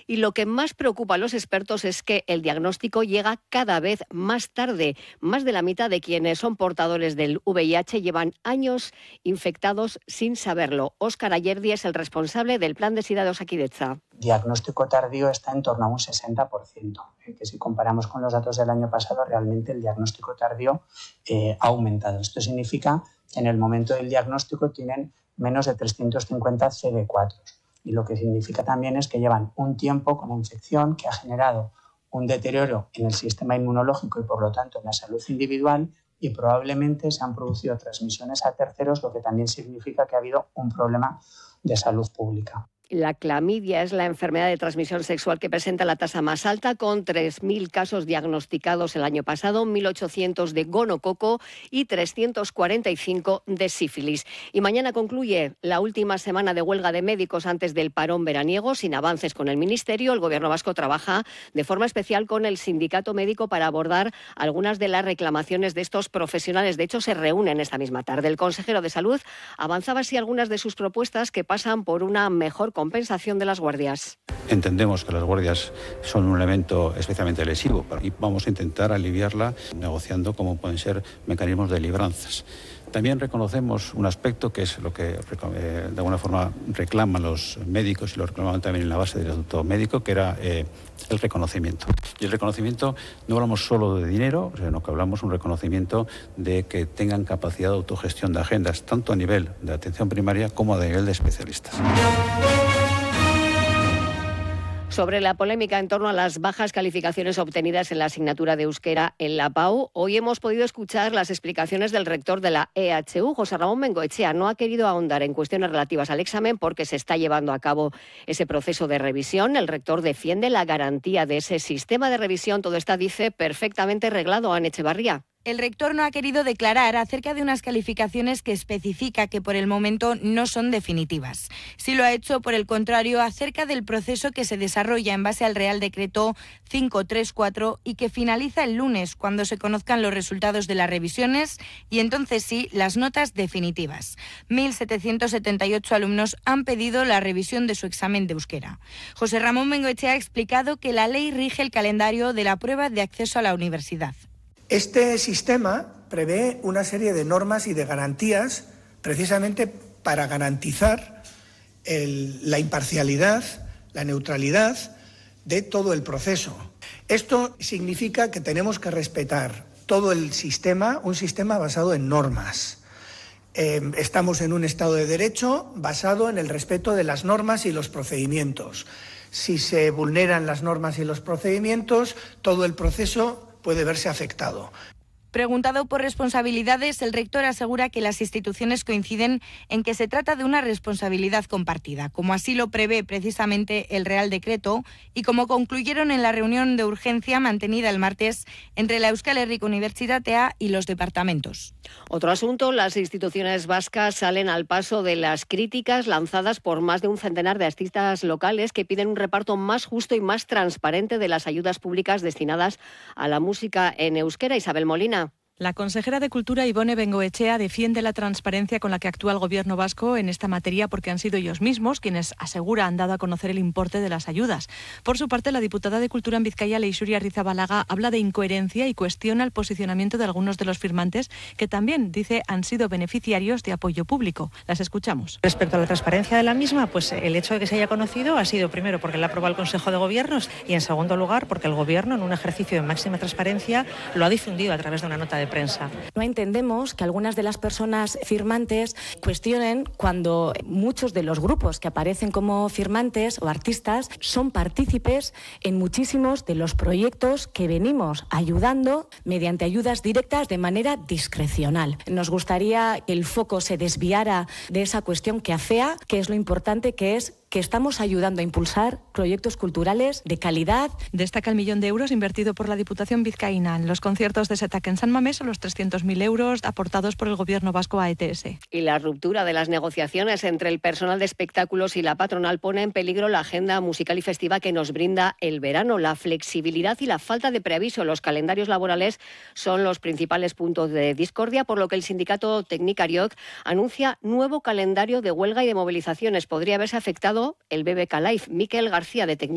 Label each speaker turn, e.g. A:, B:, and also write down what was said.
A: Y lo que más preocupa a los expertos es que el diagnóstico llega cada vez más tarde. Más de la mitad de quienes son portadores del VIH llevan años infectados sin saberlo. Óscar Ayerdi es el responsable del Plan de SIDA de Osakidetza.
B: Diagnóstico tardío está en torno a un 60%, que si comparamos con los datos del año pasado, realmente el diagnóstico tardío ha aumentado. Esto significa que en el momento del diagnóstico tienen menos de 350 CD4, y lo que significa también es que llevan un tiempo con la infección que ha generado un deterioro en el sistema inmunológico y por lo tanto en la salud individual, y probablemente se han producido transmisiones a terceros, lo que también significa que ha habido un problema de salud pública.
A: La clamidia es la enfermedad de transmisión sexual que presenta la tasa más alta, con 3.000 casos diagnosticados el año pasado, 1.800 de gonococo y 345 de sífilis. Y mañana concluye la última semana de huelga de médicos antes del parón veraniego. Sin avances con el Ministerio, el Gobierno vasco trabaja de forma especial con el sindicato médico para abordar algunas de las reclamaciones de estos profesionales. De hecho, se reúnen esta misma tarde. El consejero de Salud avanzaba así algunas de sus propuestas que pasan por una mejor compensación de las guardias.
C: Entendemos que las guardias son un elemento especialmente lesivo y vamos a intentar aliviarla negociando cómo pueden ser mecanismos de libranzas. También reconocemos un aspecto que es lo que de alguna forma reclaman los médicos y lo reclamaban también en la base del estatuto médico, que era el reconocimiento. Y el reconocimiento no hablamos solo de dinero, sino que hablamos un reconocimiento de que tengan capacidad de autogestión de agendas, tanto a nivel de atención primaria como a nivel de especialistas.
A: Sobre la polémica en torno a las bajas calificaciones obtenidas en la asignatura de euskera en la PAU, hoy hemos podido escuchar las explicaciones del rector de la EHU, José Ramón Bengoechea. No ha querido ahondar en cuestiones relativas al examen porque se está llevando a cabo ese proceso de revisión. El rector defiende la garantía de ese sistema de revisión. Todo está, dice, perfectamente reglado. Ana Echevarría.
D: El rector no ha querido declarar acerca de unas calificaciones que especifica que por el momento no son definitivas. Sí lo ha hecho, por el contrario, acerca del proceso que se desarrolla en base al Real Decreto 534 y que finaliza el lunes, cuando se conozcan los resultados de las revisiones y entonces sí las notas definitivas. 1.778 alumnos han pedido la revisión de su examen de euskera. José Ramón Bengoechea ha explicado que la ley rige el calendario de la prueba de acceso a la universidad.
E: Este sistema prevé una serie de normas y de garantías precisamente para garantizar la imparcialidad, la neutralidad de todo el proceso. Esto significa que tenemos que respetar todo el sistema, un sistema basado en normas. Estamos en un Estado de Derecho basado en el respeto de las normas y los procedimientos. Si se vulneran las normas y los procedimientos, todo el proceso puede verse afectado.
D: Preguntado por responsabilidades, el rector asegura que las instituciones coinciden en que se trata de una responsabilidad compartida, como así lo prevé precisamente el Real Decreto y como concluyeron en la reunión de urgencia mantenida el martes entre la Euskal Herriko Unibertsitatea y los departamentos.
A: Otro asunto, las instituciones vascas salen al paso de las críticas lanzadas por más de un centenar de artistas locales que piden un reparto más justo y más transparente de las ayudas públicas destinadas a la música en euskera. Isabel Molina.
F: La consejera de Cultura, Ibone Bengoechea, defiende la transparencia con la que actúa el Gobierno vasco en esta materia porque han sido ellos mismos quienes, asegura, han dado a conocer el importe de las ayudas. Por su parte, la diputada de Cultura en Vizcaya, Leixuri Arrizabalaga, habla de incoherencia y cuestiona el posicionamiento de algunos de los firmantes que también, dice, han sido beneficiarios de apoyo público. Las escuchamos.
G: Respecto a la transparencia de la misma, pues el hecho de que se haya conocido ha sido primero porque la ha aprobado el Consejo de Gobiernos y en segundo lugar porque el Gobierno, en un ejercicio de máxima transparencia, lo ha difundido a través de una nota de prensa.
H: No entendemos que algunas de las personas firmantes cuestionen cuando muchos de los grupos que aparecen como firmantes o artistas son partícipes en muchísimos de los proyectos que venimos ayudando mediante ayudas directas de manera discrecional. Nos gustaría que el foco se desviara de esa cuestión que afea, que es lo importante, que es que estamos ayudando a impulsar proyectos culturales de calidad.
F: Destaca el 1 millón de euros invertido por la Diputación vizcaína en los conciertos de Setac en San Mamés o los 300.000 euros aportados por el Gobierno vasco a ETS.
A: Y la ruptura de las negociaciones entre el personal de espectáculos y la patronal pone en peligro la agenda musical y festiva que nos brinda el verano. La flexibilidad y la falta de preaviso en los calendarios laborales son los principales puntos de discordia, por lo que el sindicato Tecnicariok anuncia nuevo calendario de huelga y de movilizaciones. Podría haberse afectado el BBK Live. Miquel García, de Tecnicariok.